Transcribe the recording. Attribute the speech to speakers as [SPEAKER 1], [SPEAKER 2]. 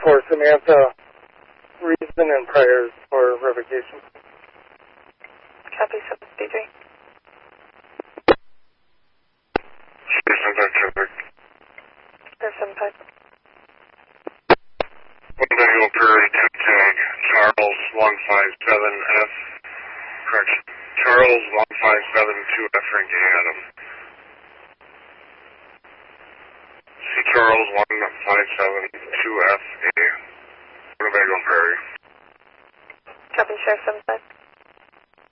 [SPEAKER 1] for Samantha, reason and prayers for revocation.
[SPEAKER 2] Copy 753. There's some type.
[SPEAKER 3] Winnebago Prairie 2 tag, Charles 157F, correction, Charles 1572F Frankie Adam. C. Charles 1572FA, Winnebago Prairie.
[SPEAKER 2] Copy, Sheriff 75.